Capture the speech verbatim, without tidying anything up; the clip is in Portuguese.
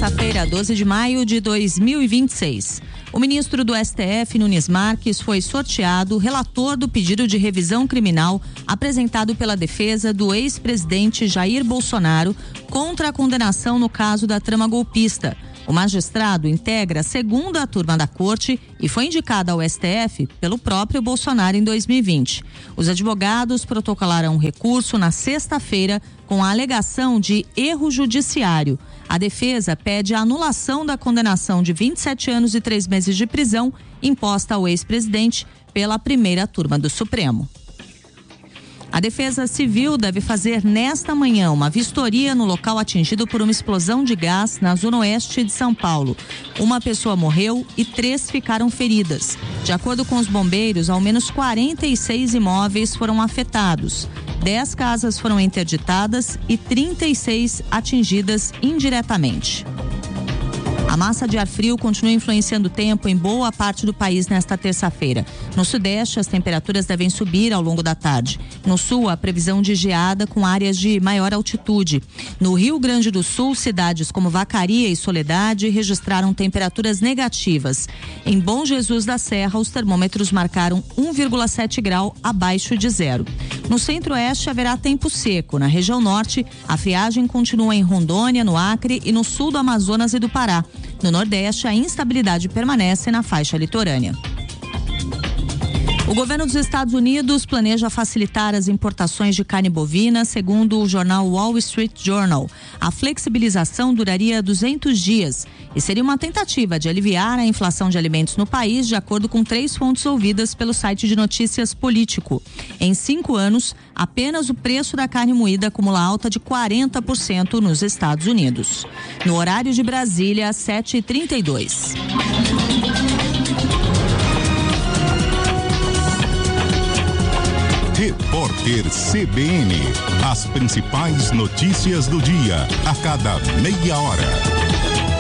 terça-feira, doze de maio de dois mil e vinte e seis. O ministro do S T F, Nunes Marques, foi sorteado relator do pedido de revisão criminal apresentado pela defesa do ex-presidente Jair Bolsonaro contra a condenação no caso da trama golpista. O magistrado integra a segunda turma da corte e foi indicado ao S T F pelo próprio Bolsonaro em dois mil e vinte. Os advogados protocolaram um recurso na sexta-feira com a alegação de erro judiciário. A defesa pede a anulação da condenação de vinte e sete anos e três meses de prisão imposta ao ex-presidente pela primeira turma do Supremo. A Defesa Civil deve fazer nesta manhã uma vistoria no local atingido por uma explosão de gás na zona oeste de São Paulo. Uma pessoa morreu e três ficaram feridas. De acordo com os bombeiros, ao menos quarenta e seis imóveis foram afetados. dez casas foram interditadas e trinta e seis atingidas indiretamente. A massa de ar frio continua influenciando o tempo em boa parte do país nesta terça-feira. No sudeste, as temperaturas devem subir ao longo da tarde. No sul, a previsão de geada com áreas de maior altitude. No Rio Grande do Sul, cidades como Vacaria e Soledade registraram temperaturas negativas. Em Bom Jesus da Serra, os termômetros marcaram um vírgula sete grau abaixo de zero. No centro-oeste, haverá tempo seco. Na região norte, a friagem continua em Rondônia, no Acre e no sul do Amazonas e do Pará. No Nordeste, a instabilidade permanece na faixa litorânea. O governo dos Estados Unidos planeja facilitar as importações de carne bovina, segundo o jornal Wall Street Journal. A flexibilização duraria duzentos dias e seria uma tentativa de aliviar a inflação de alimentos no país, de acordo com três fontes ouvidas pelo site de notícias Político. Em cinco anos, apenas o preço da carne moída acumula alta de quarenta por cento nos Estados Unidos. No horário de Brasília, sete e trinta e dois. Repórter C B N. As principais notícias do dia, a cada meia hora.